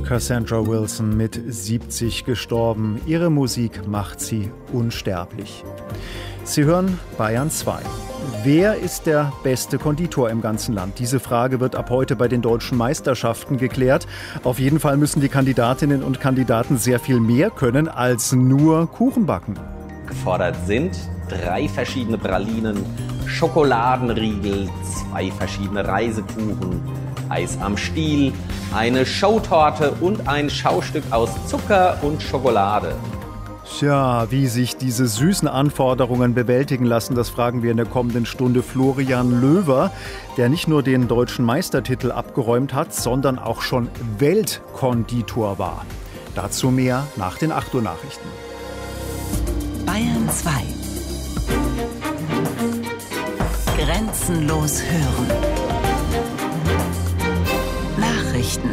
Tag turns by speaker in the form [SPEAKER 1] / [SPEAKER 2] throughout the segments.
[SPEAKER 1] Cassandra Wilson mit 70 gestorben. Ihre Musik macht sie unsterblich. Sie hören Bayern 2. Wer ist der beste Konditor im ganzen Land? Diese Frage wird ab heute bei den deutschen Meisterschaften geklärt. Auf jeden Fall müssen die Kandidatinnen und Kandidaten sehr viel mehr können als nur Kuchen backen.
[SPEAKER 2] Gefordert sind 3 verschiedene Pralinen, Schokoladenriegel, 2 verschiedene Reisekuchen, Eis am Stiel, eine Showtorte und ein Schaustück aus Zucker und Schokolade.
[SPEAKER 1] Tja, wie sich diese süßen Anforderungen bewältigen lassen, das fragen wir in der kommenden Stunde Florian Löwer, der nicht nur den deutschen Meistertitel abgeräumt hat, sondern auch schon Weltkonditor war. Dazu mehr nach den 8 Uhr Nachrichten.
[SPEAKER 3] Bayern 2. Grenzenlos hören. Nachrichten.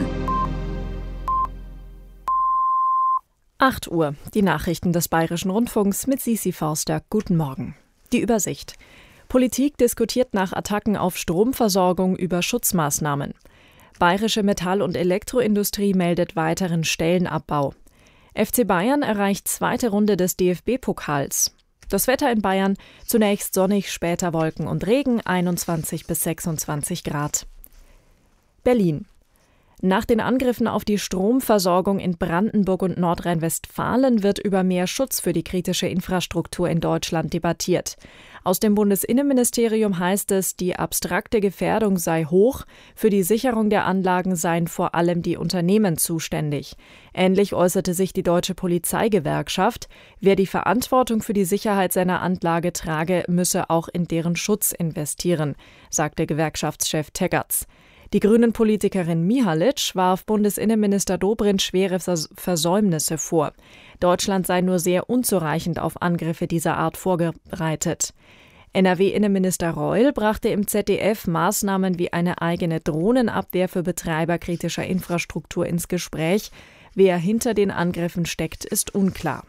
[SPEAKER 4] 8 Uhr, die Nachrichten des Bayerischen Rundfunks mit Sisi Forster. Guten Morgen. Die Übersicht. Politik diskutiert nach Attacken auf Stromversorgung über Schutzmaßnahmen. Bayerische Metall- und Elektroindustrie meldet weiteren Stellenabbau. FC Bayern erreicht 2. Runde des DFB-Pokals. Das Wetter in Bayern, zunächst sonnig, später Wolken und Regen, 21 bis 26 Grad. Berlin. Nach den Angriffen auf die Stromversorgung in Brandenburg und Nordrhein-Westfalen wird über mehr Schutz für die kritische Infrastruktur in Deutschland debattiert. Aus dem Bundesinnenministerium heißt es, die abstrakte Gefährdung sei hoch, für die Sicherung der Anlagen seien vor allem die Unternehmen zuständig. Ähnlich äußerte sich die Deutsche Polizeigewerkschaft. Wer die Verantwortung für die Sicherheit seiner Anlage trage, müsse auch in deren Schutz investieren, sagte Gewerkschaftschef Teggerts. Die Grünen-Politikerin Mihalic warf Bundesinnenminister Dobrindt schwere Versäumnisse vor. Deutschland sei nur sehr unzureichend auf Angriffe dieser Art vorbereitet. NRW-Innenminister Reul brachte im ZDF Maßnahmen wie eine eigene Drohnenabwehr für Betreiber kritischer Infrastruktur ins Gespräch. Wer hinter den Angriffen steckt, ist unklar.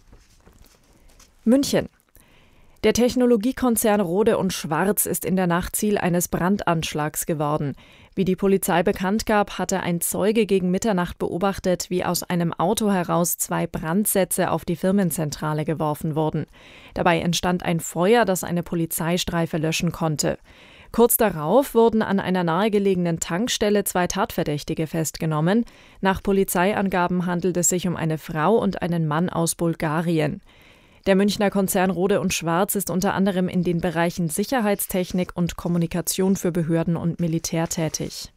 [SPEAKER 4] München. Der Technologiekonzern Rohde & Schwarz ist in der Nacht Ziel eines Brandanschlags geworden. Wie die Polizei bekannt gab, hatte ein Zeuge gegen Mitternacht beobachtet, wie aus einem Auto heraus 2 Brandsätze auf die Firmenzentrale geworfen wurden. Dabei entstand ein Feuer, das eine Polizeistreife löschen konnte. Kurz darauf wurden an einer nahegelegenen Tankstelle 2 Tatverdächtige festgenommen. Nach Polizeiangaben handelt es sich um eine Frau und einen Mann aus Bulgarien. Der Münchner Konzern Rohde & Schwarz ist unter anderem in den Bereichen Sicherheitstechnik und Kommunikation für Behörden und Militär tätig.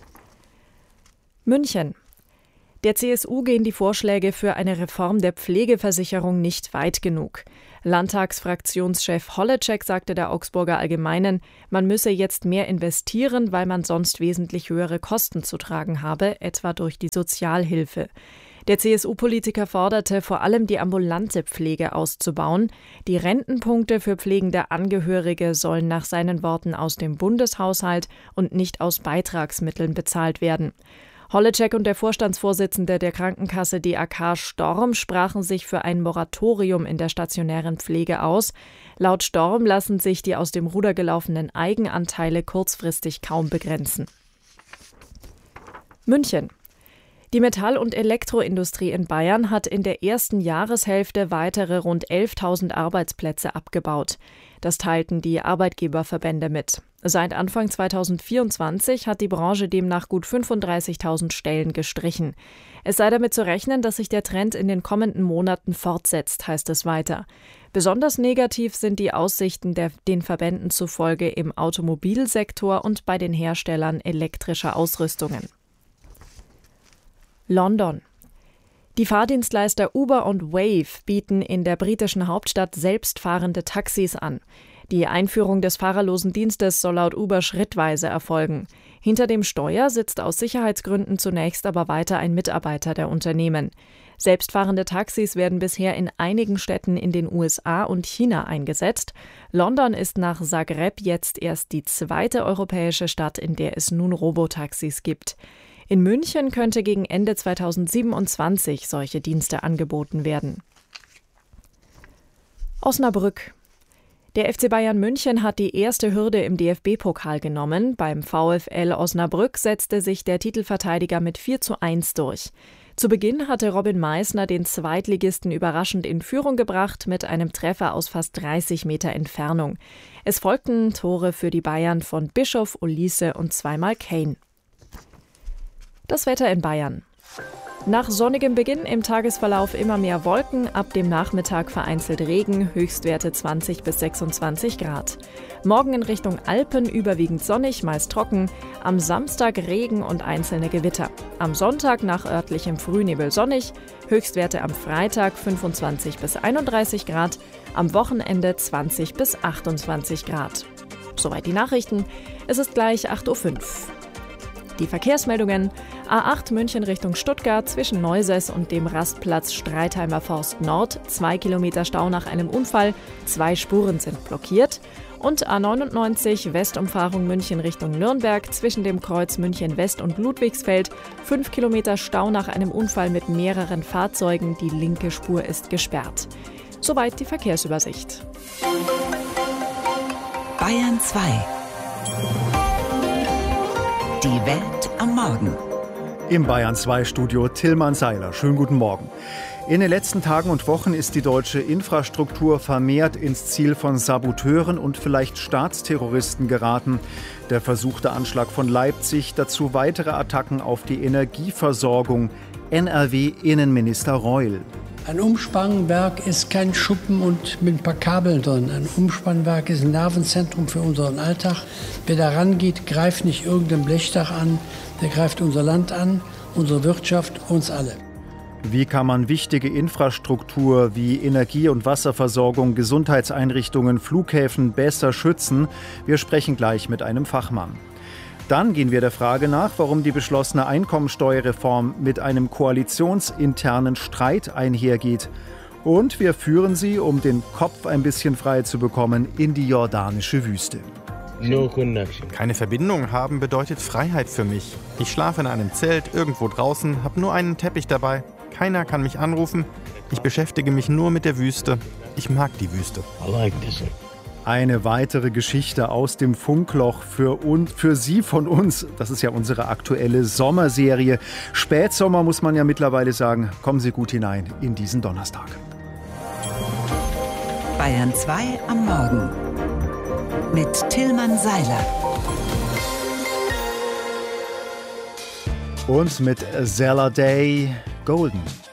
[SPEAKER 4] München. Der CSU gehen die Vorschläge für eine Reform der Pflegeversicherung nicht weit genug. Landtagsfraktionschef Holleczek sagte der Augsburger Allgemeinen, man müsse jetzt mehr investieren, weil man sonst wesentlich höhere Kosten zu tragen habe, etwa durch die Sozialhilfe. Der CSU-Politiker forderte, vor allem die ambulante Pflege auszubauen. Die Rentenpunkte für pflegende Angehörige sollen nach seinen Worten aus dem Bundeshaushalt und nicht aus Beitragsmitteln bezahlt werden. Holleczek und der Vorstandsvorsitzende der Krankenkasse DAK Storm sprachen sich für ein Moratorium in der stationären Pflege aus. Laut Storm lassen sich die aus dem Ruder gelaufenen Eigenanteile kurzfristig kaum begrenzen. München. Die Metall- und Elektroindustrie in Bayern hat in der ersten Jahreshälfte weitere rund 11.000 Arbeitsplätze abgebaut. Das teilten die Arbeitgeberverbände mit. Seit Anfang 2024 hat die Branche demnach gut 35.000 Stellen gestrichen. Es sei damit zu rechnen, dass sich der Trend in den kommenden Monaten fortsetzt, heißt es weiter. Besonders negativ sind die Aussichten den Verbänden zufolge im Automobilsektor und bei den Herstellern elektrischer Ausrüstungen. London. Die Fahrdienstleister Uber und Wave bieten in der britischen Hauptstadt selbstfahrende Taxis an. Die Einführung des fahrerlosen Dienstes soll laut Uber schrittweise erfolgen. Hinter dem Steuer sitzt aus Sicherheitsgründen zunächst aber weiter ein Mitarbeiter der Unternehmen. Selbstfahrende Taxis werden bisher in einigen Städten in den USA und China eingesetzt. London ist nach Zagreb jetzt erst die 2. europäische Stadt, in der es nun Robotaxis gibt. In München könnte gegen Ende 2027 solche Dienste angeboten werden. Osnabrück. Der FC Bayern München hat die erste Hürde im DFB-Pokal genommen. Beim VfL Osnabrück setzte sich der Titelverteidiger mit 4:1 durch. Zu Beginn hatte Robin Meissner den Zweitligisten überraschend in Führung gebracht mit einem Treffer aus fast 30 Meter Entfernung. Es folgten Tore für die Bayern von Bischof, Olise und zweimal Kane. Das Wetter in Bayern. Nach sonnigem Beginn im Tagesverlauf immer mehr Wolken, ab dem Nachmittag vereinzelt Regen, Höchstwerte 20 bis 26 Grad. Morgen in Richtung Alpen überwiegend sonnig, meist trocken, am Samstag Regen und einzelne Gewitter. Am Sonntag nach örtlichem Frühnebel sonnig, Höchstwerte am Freitag 25 bis 31 Grad, am Wochenende 20 bis 28 Grad. Soweit die Nachrichten, es ist gleich 8:05 Uhr. Die Verkehrsmeldungen: A8 München Richtung Stuttgart zwischen Neuses und dem Rastplatz Streitheimer Forst Nord, 2 Kilometer Stau nach einem Unfall, 2 Spuren sind blockiert. Und A99 Westumfahrung München Richtung Nürnberg zwischen dem Kreuz München West und Ludwigsfeld, 5 Kilometer Stau nach einem Unfall mit mehreren Fahrzeugen, die linke Spur ist gesperrt. Soweit die Verkehrsübersicht.
[SPEAKER 3] Bayern 2. Die Welt am Morgen.
[SPEAKER 1] Im Bayern 2 Studio Tilman Seiler. Schönen guten Morgen. In den letzten Tagen und Wochen ist die deutsche Infrastruktur vermehrt ins Ziel von Saboteuren und vielleicht Staatsterroristen geraten. Der versuchte Anschlag von Leipzig, dazu weitere Attacken auf die Energieversorgung. NRW-Innenminister Reul.
[SPEAKER 5] Ein Umspannwerk ist kein Schuppen und mit ein paar Kabeln drin. Ein Umspannwerk ist ein Nervenzentrum für unseren Alltag. Wer da rangeht, greift nicht irgendein Blechdach an, der greift unser Land an, unsere Wirtschaft, uns alle.
[SPEAKER 1] Wie kann man wichtige Infrastruktur wie Energie- und Wasserversorgung, Gesundheitseinrichtungen, Flughäfen besser schützen? Wir sprechen gleich mit einem Fachmann. Dann gehen wir der Frage nach, warum die beschlossene Einkommensteuerreform mit einem koalitionsinternen Streit einhergeht. Und wir führen Sie, um den Kopf ein bisschen frei zu bekommen, in die jordanische Wüste.
[SPEAKER 6] Keine Verbindung haben bedeutet Freiheit für mich. Ich schlafe in einem Zelt irgendwo draußen, habe nur einen Teppich dabei. Keiner kann mich anrufen. Ich beschäftige mich nur mit der Wüste. Ich mag die Wüste.
[SPEAKER 1] Eine weitere Geschichte aus dem Funkloch für Sie von uns. Das ist ja unsere aktuelle Sommerserie. Spätsommer muss man ja mittlerweile sagen. Kommen Sie gut hinein in diesen Donnerstag.
[SPEAKER 3] Bayern 2 am Morgen mit Tilman Seiler.
[SPEAKER 1] Und mit Zeller Day Golden.